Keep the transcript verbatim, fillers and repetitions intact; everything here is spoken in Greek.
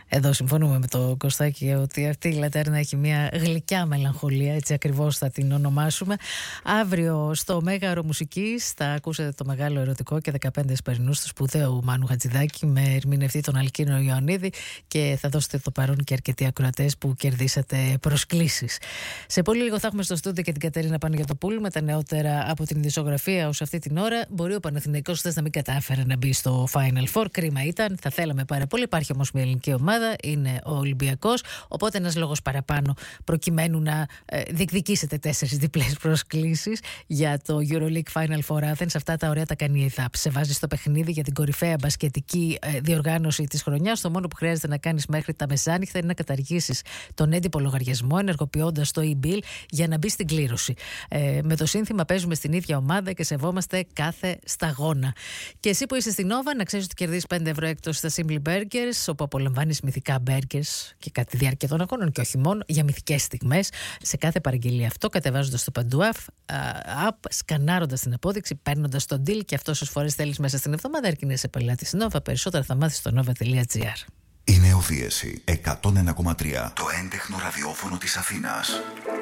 Εδώ συμφωνούμε με το Κωστάκη ότι αυτή η Λατέρνα έχει μια γλυκιά μελαγχολία, έτσι ακριβώς θα την ονομάσουμε. Αύριο στο Μέγαρο Μουσικής θα ακούσετε το μεγάλο ερωτικό και δεκαπέντε Εσπερινούς του σπουδαίου Μάνου Χατζηδάκη με ερμηνευτή τον Αλκίνο Ιωαννίδη, και θα δώσετε το παρόν και αρκετοί ακροατές που κερδίσατε προσκλήσεις. Σε πολύ λίγο θα έχουμε στο στούντιο και την Κατερίνα Παναγιωτοπούλου με τα νεότερα από την ειδησιογραφία. Ως αυτή την ώρα μπορεί ο Παναθηναϊκός χθες να μην κατάφερε να μπει στο Final Four. Κρίμα ήταν, θα θέλαμε πάρα πολύ. Υπάρχει όμως μια ελληνική ομάδα, είναι ο Ολυμπιακός. Οπότε ένας λόγος παραπάνω προκειμένου να ε, διεκδικήσετε τέσσερις διπλές προσκλήσεις για το EuroLeague Final Four Athens. Αυτά τα ωραία τα κάνει η ΕΘΑΠ. Σε βάζει στο παιχνίδι για την κορυφαία μπασκετική ε, διοργάνωση της χρονιάς. Το μόνο που χρειάζεται να κάνεις μέχρι τα μεσάνυχτα είναι να καταργήσεις τον έντυπο λογαριασμό, ενεργοποιώντας το e-bill για να μπει στην κλήρωση. Ε, με το σύνθημα παίζουμε στην ίδια ομάδα και σεβόμαστε κάθε σταγόνα. Και εσύ που είσαι στην Nova, να ξέρεις ότι κερδίζεις πέντε ευρώ έκτος στα Simply Burgers, όπου απολαμβάνεις μυθικά burgers και κατά τη διάρκεια των αγώνων και όχι μόνο, για μυθικές στιγμές. Σε κάθε παραγγελία αυτό, κατεβάζοντας το Παντού app, σκανάροντας την απόδειξη, παίρνοντας τον deal, και αυτό όσες φορές θέλεις μέσα στην εβδομάδα, αρκεί να είσαι πελάτης Nova. Περισσότερα θα μάθεις στο nova τελεία gr. Η Νεοφύεση εκατόν ένα κόμμα τρία, το έντεχνο ραδιόφωνο της Αθήνας.